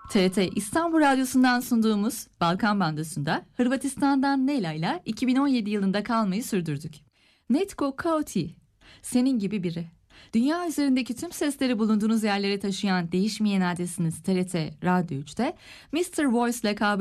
TRT İstanbul Radyosu'ndan sunduğumuz Balkan Bandası'nda Hırvatistan'dan Nela ile 2017 yılında kalmayı sürdürdük. Netko Kauti, senin gibi biri. Dünya üzerindeki tüm sesleri bulunduğunuz yerlere taşıyan değişmeyen adresiniz TRT Radyo 3'te Mr. Voice lakabı